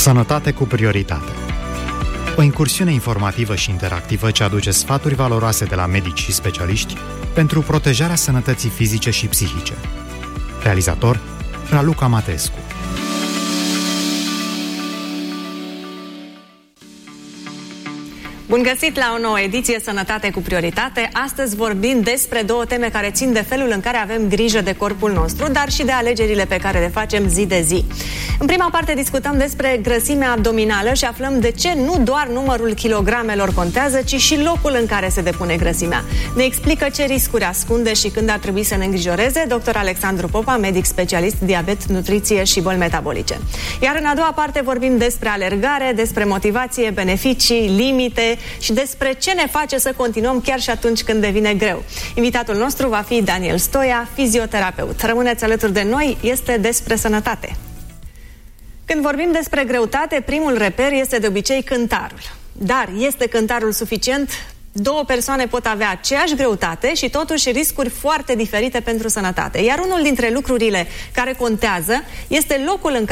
Sănătate cu prioritate. O incursiune informativă și interactivă ce aduce sfaturi valoroase de la medici și specialiști pentru protejarea sănătății fizice și psihice. Realizator Raluca Matescu. Bun găsit la o nouă ediție Sănătate cu prioritate. Astăzi vorbim despre două teme care țin de felul în care avem grijă de corpul nostru, dar și de alegerile pe care le facem zi de zi. În prima parte discutăm despre grăsimea abdominală și aflăm de ce nu doar numărul kilogramelor contează, ci și locul în care se depune grăsimea. Ne explică ce riscuri ascunde și când ar trebui să ne îngrijoreze dr. Alexandru Popa, medic specialist, diabet, nutriție și boli metabolice. Iar în a doua parte vorbim despre alergare, despre motivație, beneficii, limite și despre ce ne face să continuăm chiar și atunci când devine greu. Invitatul nostru va fi Daniel Stoia, fizioterapeut. Rămâneți alături de noi, este despre sănătate. Când vorbim despre greutate, primul reper este de obicei cântarul. Dar este cântarul suficient? Două persoane pot avea aceeași greutate și totuși riscuri foarte diferite pentru sănătate. Iar unul dintre lucrurile care contează este locul în